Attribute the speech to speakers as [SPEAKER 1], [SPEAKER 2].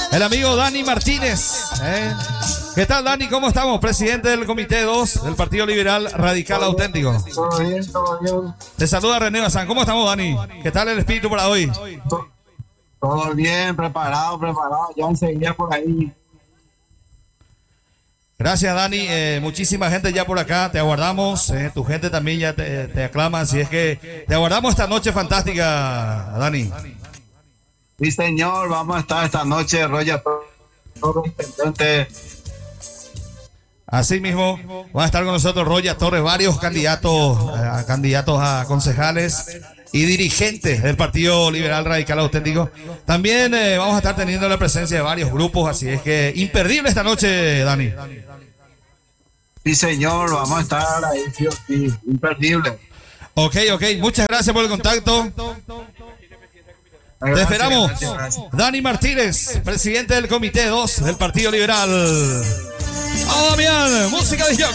[SPEAKER 1] El amigo Dani Martínez. ¿Qué tal, Dani? ¿Cómo estamos? Presidente del Comité 2 del Partido Liberal Radical Auténtico.
[SPEAKER 2] Todo bien, todo bien.
[SPEAKER 1] Te saluda René Bazán. ¿Cómo estamos, Dani? ¿Qué tal el espíritu para hoy?
[SPEAKER 2] Todo bien, preparado. Ya enseguida por ahí.
[SPEAKER 1] Gracias, Dani. Muchísima gente ya por acá. Te aguardamos. Tu gente también ya te aclama. Así es que te aguardamos esta noche fantástica, Dani.
[SPEAKER 2] Sí, señor, vamos a estar esta noche, Roger, todo intendente.
[SPEAKER 1] Así mismo va a estar con nosotros Roya Torres, varios candidatos a concejales y dirigentes del Partido Liberal Radical Auténtico. También vamos a estar teniendo la presencia de varios grupos, así es que imperdible esta noche, Dani.
[SPEAKER 2] Sí, señor, vamos a estar ahí, sí, imperdible.
[SPEAKER 1] Ok, muchas gracias por el contacto. Te esperamos.
[SPEAKER 2] Gracias.
[SPEAKER 1] Dani Martínez, presidente del Comité 2 del Partido Liberal. ¡Oh, bien! Música de jockey.